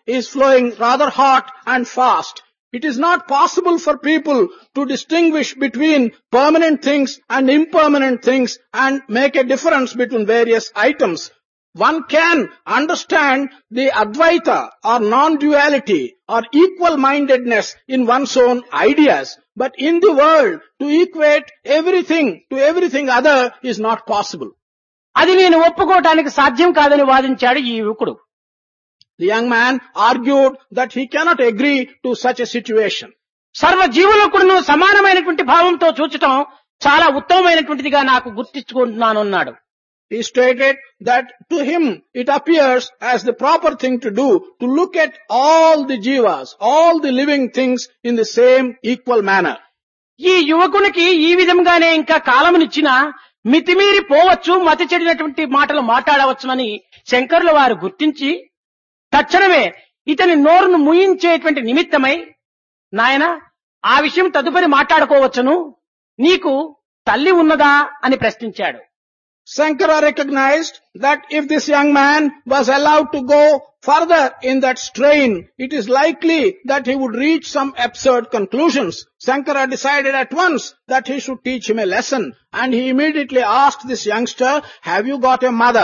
is flowing rather hot and fast. It is not possible for people to distinguish between permanent things and impermanent things and make a difference between various items. One can understand the Advaita or non-duality or equal-mindedness in one's own ideas, but in the world to equate everything to everything other is not possible. అది నేను ఒప్పుకోవటానికి సాధ్యం కాదని వాదించాడు ఈ యువకుడు. The young man argued that he cannot agree to such a situation. సర్వ జీవులకును సమానమైనటువంటి భావంతో చూచటం చాలా ఉత్తమమైనటువంటిదిగా నాకు గుర్తించుకుంటున్నాను అన్నాడు. He stated that to him it appears as the proper thing to do to look at all the jivas, all the living things in the same equal manner. ఈ యువకునికి ఈ విధంగానే ఇంకా కాలమునిచ్చినా మితిమీరి పోవచ్చు, మతి చెడినటువంటి మాటలు మాట్లాడవచ్చునని శంకరుల వారు గుర్తించి తక్షణమే ఇతని నోరును ముయించేటువంటి నిమిత్తమై, నాయన ఆ విషయం తదుపరి మాట్లాడుకోవచ్చును, నీకు తల్లి ఉన్నదా అని ప్రశ్నించాడు. Shankara recognized that if this young man was allowed to go further in that strain, it is likely that he would reach some absurd conclusions. Shankara decided at once that he should teach him a lesson, and he immediately asked this youngster, "Have you got a mother?"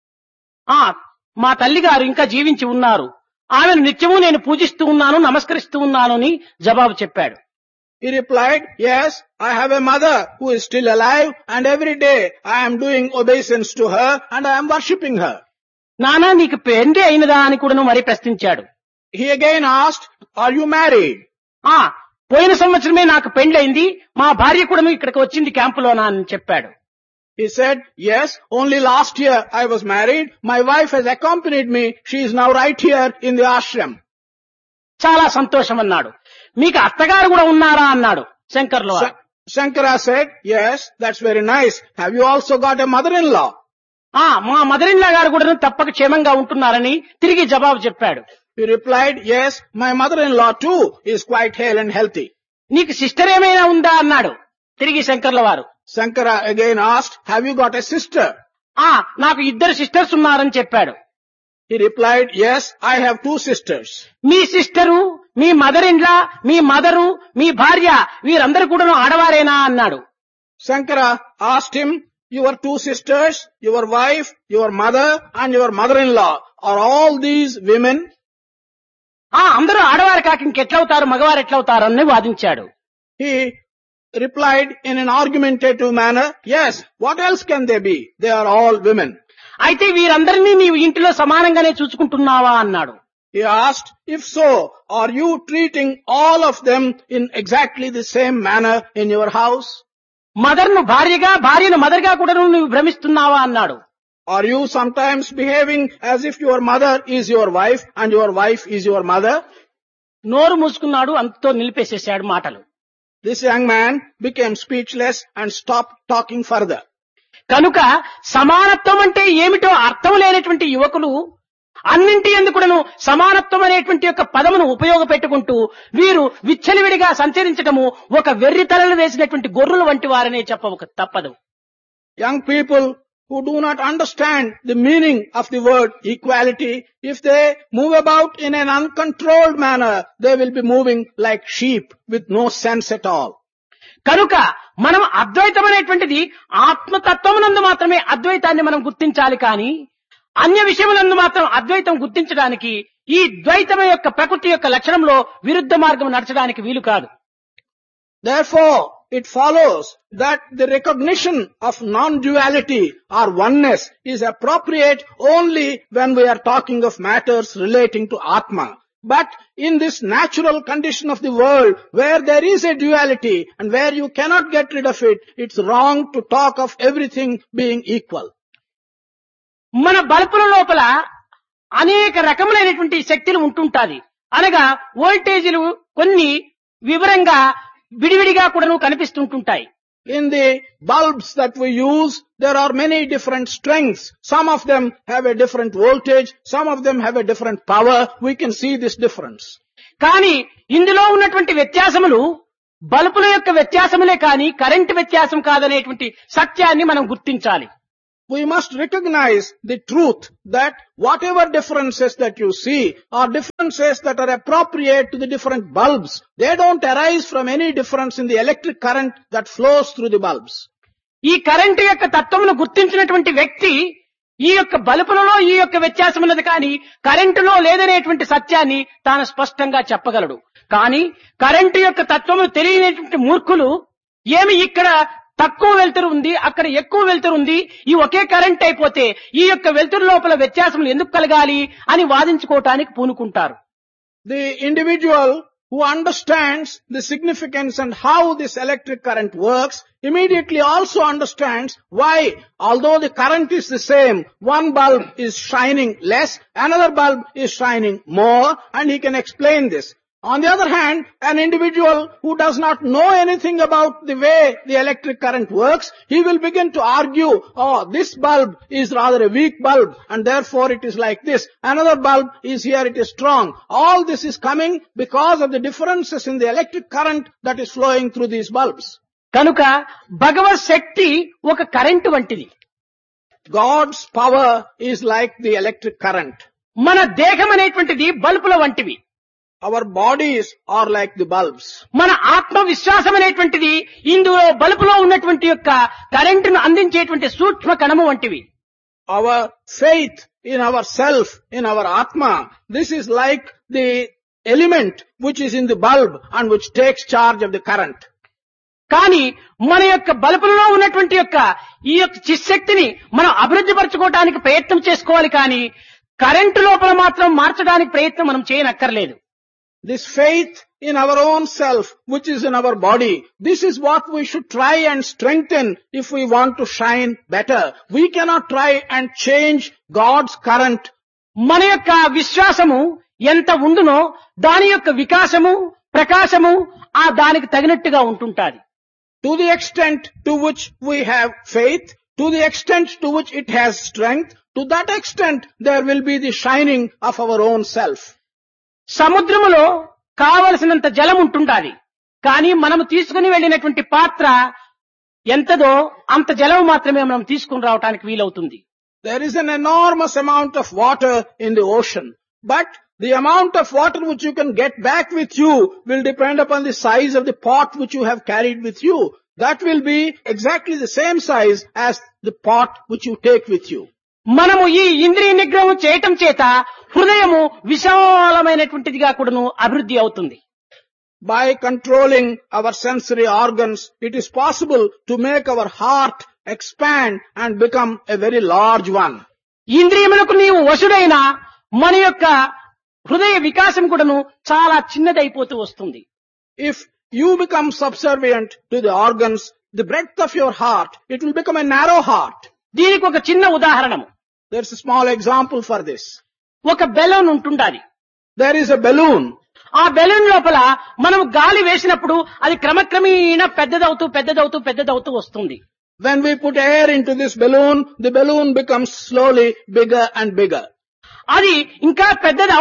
మా తల్లిగారు ఇంకా జీవించి ఉన్నారు, ఆమెను నిత్యము నేను పూజిస్తూ ఉన్నాను, నమస్కరిస్తూ ఉన్నాను అని జవాబు చెప్పాడు. He replied, "Yes, I have a mother who is still alive, and every day I am doing obeisance to her and I am worshipping her." నానా నీకు పెండి అయినదా అని కూడా మరి ప్రశ్నించాడు. He again asked, "Are you married?" పోయిన సంవత్సరమే నాకు పెండ్లైంది, మా భార్య కూడా ఇక్కడికి వచ్చింది క్యాంపులోనా అని చెప్పాడు. He said, "Yes, only last year I was married. My wife has accompanied me. She is now right here in the ashram." చాలా సంతోషం అన్నాడు. మీకు అత్తగారు కూడా ఉన్నారా అన్నాడు శంకర్లు. Shankara said, "Yes, that's very nice. Have you also got a mother-in-law?" మా మదర్ ఇన్ లా గారు కూడా తప్పక క్షేమంగా ఉంటున్నారని తిరిగి జవాబు చెప్పాడు. He replied, "Yes, my mother-in-law too is quite hale and healthy." నీకు సిస్టర్ ఏమైనా ఉందా అన్నాడు తిరిగి శంకర్ల వారు. Shankara again asked, "Have you got a sister?" నాకు 2 సిస్టర్స్ ఉన్నారని చెప్పాడు. He replied, "Yes, I have 2 sisters." Me sister, me mother in law, me mother, మీ భార్య వీరందరూ కూడా ఆడవారేనా అన్నాడు. Shankara asked him, "Your 2 sisters, your wife, your mother and your mother-in-law, are all these women?" అందరూ ఆడవారు కాక ఇంకెట్లవుతారు, మగవారు ఎట్లవుతారు అని వాదించాడు. He replied in an argumentative manner, "Yes, what else can they be? They are all women." అయితే వీరందరినీ నీవు ఇంటిలో సమానంగానే చూసుకుంటున్నావా అన్నాడు. He asked, "If so, are you treating all of them in exactly the same manner in your house?" మదర్ను భార్యగా, భార్యను మదర్గా కూడా నువ్వు భ్రమిస్తున్నావా అన్నాడు. Are you sometimes behaving as if your mother is your wife and your wife is your mother? నోరు మూసుకున్నాడు, అంతతో నిలిపేసేశాడు మాటలు. This young man became speechless and stopped talking further. కనుక సమానత్వం అంటే ఏమిటో అర్థం లేనటువంటి యువకులు అన్నింటి ఎందుకును సమానత్వం అనేటువంటి యొక్క పదమును ఉపయోగపెట్టుకుంటూ వీరు విచ్చలవిడిగా సంచరించడము ఒక వెర్రి తలలు వేసినటువంటి గొర్రెల వంటి వారనే చెప్పక తప్పదు. Young people who do not understand the meaning of the word equality, if they move about in an uncontrolled manner, they will be moving like sheep with no sense at all. కనుక మనం అద్వైతం అనేటువంటిది ఆత్మతత్వమునందు మాత్రమే అద్వైతాన్ని మనం గుర్తించాలి, కానీ అన్య విషయములందు మాత్రం అద్వైతం గుర్తించడానికి ఈ ద్వైతం యొక్క ప్రకృతి యొక్క లక్షణంలో విరుద్ధ మార్గం నడచడానికి వీలు కాదు. Therefore, it follows that the recognition of non-duality or oneness is appropriate only when we are talking of matters relating to Atma. But in this natural condition of the world where there is a duality and where you cannot get rid of it, it's wrong to talk of everything being equal. మన బల్బుల లోపల అనేక రకములైనటువంటి శక్తులు ఉంటుంటాది. అనగా వోల్టేజీలు కొన్ని వివరంగా విడివిడిగా కూడా కనిపిస్తుంటాయి. In the bulbs that we use, there are many different strengths. Some of them have a different voltage, some of them have a different power. We can see this difference. కానీ ఇందులో ఉన్నటువంటి వ్యత్యాసములు బల్బుల యొక్క వ్యత్యాసములే కానీ కరెంటు వ్యత్యాసం కాదనేటువంటి సత్యాన్ని మనం గుర్తించాలి. we must recognize the truth that whatever differences that you see are differences that are appropriate to the different bulbs. They don't arise from any difference in the electric current that flows through the bulbs. ఈ current యొక్క తత్వమును గుర్తించినటువంటి వ్యక్తి ఈ యొక్క బల్బులలో ఈ యొక్క వ్యత్యాసం ఉన్నది కానీ కరెంటులో లేదనేటువంటి సత్యాన్ని తాను స్పష్టంగా చెప్పగలడు. కానీ కరెంటు యొక్క తత్వము తెలియనటువంటి మూర్ఖులు ఏమి ఇక్కడ తక్కువ వెలుతురు ఉంది, అక్కడ ఎక్కువ వెలుతురు ఉంది, ఈ ఒకే కరెంట్ అయిపోతే ఈ యొక్క వెలుతురు లోపల వ్యత్యాసములు ఎందుకు కలగాలి అని వాదించుకోవటానికి పూనుకుంటారు. The individual who understands the significance and how this electric current works immediately also understands why, although the current is the same, one bulb is shining less, another bulb is shining more, and he can explain this. On the other hand, an individual who does not know anything about the way the electric current works, he will begin to argue, oh, this bulb is rather a weak bulb and therefore it is like this. Another bulb is here, it is strong. All this is coming because of the differences in the electric current that is flowing through these bulbs. కనుక భగవత్ శక్తి ఒక current వంటిది. God's power is like the electric current. మన దేహం అనేటువంటిది బల్బుల వంటివి. Our bodies are like the bulbs. మన ఆత్మ విశ్వాసం అనేటువంటిది ఇందులో బల్బులో ఉన్నటువంటి యొక్క కరెంటును అందించేటువంటి సూక్ష్మ కణము వంటివి. Our faith in ourself, in our Atma, this is like the element which is in the bulb and which takes charge of the current. కానీ మన యొక్క బల్బులలో ఉన్నటువంటి యొక్క ఈ యొక్క చిశక్తిని మనం అభివృద్ధి పరచుకోవడానికి ప్రయత్నం చేసుకోవాలి కానీ కరెంటు లోపల మాత్రం మార్చడానికి ప్రయత్నం మనం చేయనక్కర్లేదు. This faith in our own self, which is in our body, this is what we should try and strengthen if we want to shine better. We cannot try and change God's current. మన యొక్క విశ్వాసము ఎంత ఉండునో దాని యొక్క వికాసము ప్రకాశము ఆ దానికి తగినట్టుగా ఉంటుంటాది. To the extent to which we have faith, to the extent to which it has strength, to that extent there will be the shining of our own self. సముద్రములో కావలసినంత జలం ఉంటుండాలి. కానీ మనము తీసుకుని వెళ్ళినటువంటి పాత్ర ఎంతదో అంత జలం మాత్రమే మనం తీసుకుని రావడానికి వీలవుతుంది. There is an enormous amount of water in the ocean, but the amount of water which you can get back with you will depend upon the size of the pot which you have carried with you. That will be exactly the same size as the pot which you take with you. మనము ఈ ఇంద్రియ నిగ్రహం చేయటం చేత హృదయము విశాలమైనటువంటిదిగా కూడాను అభివృద్ధి అవుతుంది. By controlling our sensory organs, it is possible to make our heart expand and become a very large one. ఇంద్రియములకు నీవు వశుడైన మన యొక్క హృదయ వికాసం కూడాను చాలా చిన్నదైపోతూ వస్తుంది. If you become subservient to the organs, the breadth of your heart, it will become a narrow heart. దీనికి ఒక చిన్న ఉదాహరణము. There's a small example for this. ఒక బెలూన్ ఉంటుండాలి. There is a balloon. ఆ బెలూన్ లోపల మనం గాలి వేసినప్పుడు అది క్రమక్రమేణా పెద్దదవుతూ వస్తుంది. When we put air into this balloon, the balloon becomes slowly bigger and bigger. అది ఇంకా పెద్దది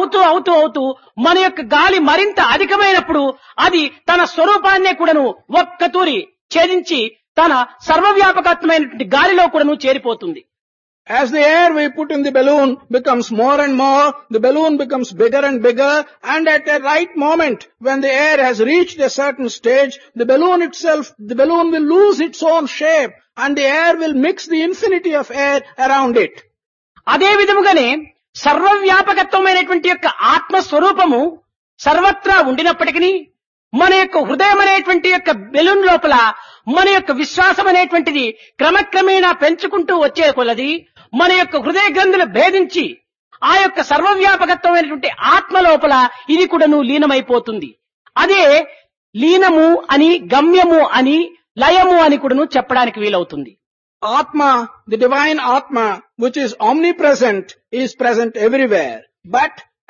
అవుతూ మన యొక్క గాలి మరింత అధికమైనప్పుడు అది తన స్వరూపాన్నే కూడాను ఒక్కతూరి ఛేదించి తన సర్వవ్యాపకత్వమైనటువంటి గాలిలో కూడాను చేరిపోతుంది. As the air we put in the balloon becomes more and more, the balloon becomes bigger and bigger, and at a right moment, when the air has reached a certain stage, the balloon will lose its own shape, and the air will mix the infinity of air around it. అదే విధముగానే సర్వవ్యాపకత్వమైనటువంటి యొక్క ఆత్మస్వరూపము సర్వత్రా ఉండినప్పటికీ మన యొక్క హృదయం అనేటువంటి యొక్క బెలూన్ లోపల మన యొక్క విశ్వాసం అనేటువంటిది క్రమక్రమేణా పెంచుకుంటూ వచ్చే కొలది మన యొక్క హృదయ గ్రంథులు భేదించి ఆ యొక్క సర్వవ్యాపకత్వమైనటువంటి ఆత్మ లోపల ఇది కూడాను లీనమైపోతుంది. అదే లీనము అని గమ్యము అని లయము అని కూడాను చెప్పడానికి వీలవుతుంది. Atma, the divine Atma, which is omnipresent, is present everywhere. But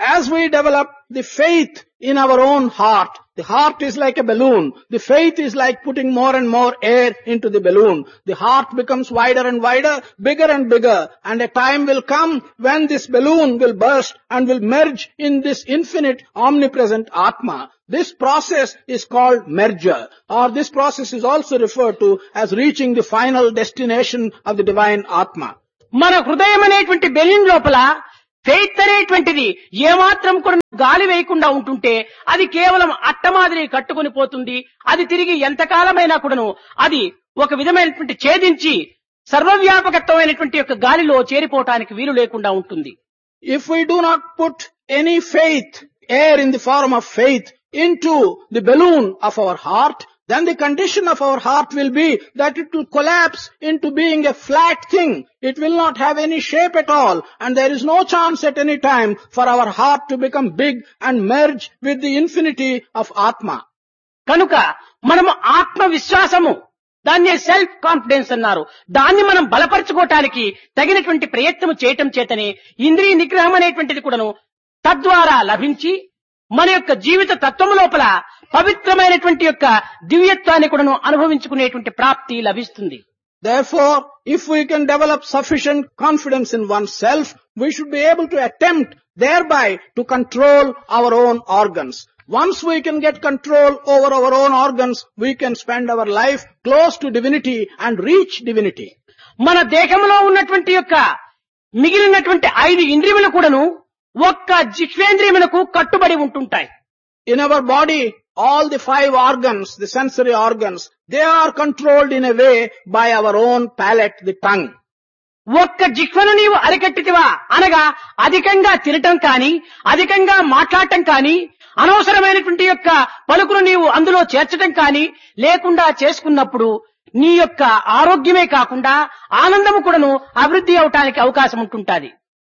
As we develop the faith in our own heart, the heart is like a balloon. The faith is like putting more and more air into the balloon. The heart becomes wider and wider, bigger and bigger, and a time will come when this balloon will burst and will merge in this infinite omnipresent Atma. This process is called merger, or this process is also referred to as reaching the final destination of the divine Atma. మన హృదయం అనేటువంటి balloon లోపల faith అనేటువంటిది ఏమాత్రం కూడా గాలి వేయకుండా ఉంటుంటే అది కేవలం అట్ట మాదిరి కట్టుకుని పోతుంది. అది తిరిగి ఎంతకాలమైనా కూడాను అది ఒక విధమైనటువంటి ఛేదించి సర్వవ్యాపకత్వమైనటువంటి యొక్క గాలిలో చేరిపోవటానికి వీలు లేకుండా ఉంటుంది. If we do not put any faith, air in the form of faith, into the balloon of our heart, then the condition of our heart will be that it will collapse into being a flat thing. It will not have any shape at all, and there is no chance at any time for our heart to become big and merge with the infinity of Atma. కనుక మనము ఆత్మ విశ్వాసము, దాన్ని self confidence అన్నారు, దాన్ని మనం బలపరచుకోవటానికి తగినటువంటి ప్రయత్నం చేయటం చేతనే ఇంద్రియ నిగ్రహం అనేటువంటిది కూడాను తద్వారా లభించి మన యొక్క జీవిత తత్వం లోపల పవిత్రమైనటువంటి యొక్క దివ్యత్వాన్ని కూడాను అనుభవించుకునేటువంటి ప్రాప్తి లభిస్తుంది. Therefore, if we can develop sufficient confidence in oneself, we should be able to attempt thereby to control our own organs. Once we can get control over our own organs, we can spend our life close to divinity and reach divinity. మన దేహంలో ఉన్నటువంటి యొక్క మిగిలినటువంటి 5 ఇంద్రియములు కూడాను ఒక్క జిహ్వేంద్రియములకు కట్టుబడి ఉంటుంటాయి. In our body, all the 5 organs, the sensory organs, they are controlled in a way by our own palate, the tongue. ఒక్క జిహ్వను నీవు అరికట్టితివా అనగా అధికంగా తినటం కానీ, అధికంగా మాట్లాడటం కానీ, అనవసరమైనటువంటి యొక్క పలుకును నీవు అందులో చేర్చడం కానీ లేకుండా చేసుకున్నప్పుడు నీ యొక్క ఆరోగ్యమే కాకుండా ఆనందము కూడాను అభివృద్ధి అవటానికి అవకాశం ఉంటుంటుంది.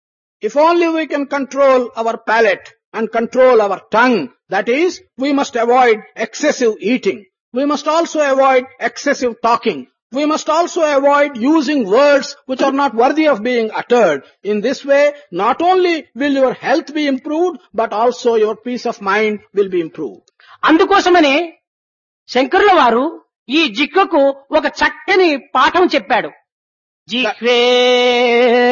If only we can control our palate and control our tongue, that is, we must avoid excessive eating. We must also avoid excessive talking. We must also avoid using words which are not worthy of being uttered. In this way, not only will your health be improved, but also your peace of mind will be improved. అందుకోసమనే శంకరుల వారు ఈ జిహ్వకు ఒక చక్కని పాఠం చెప్పాడు. జిహ్వే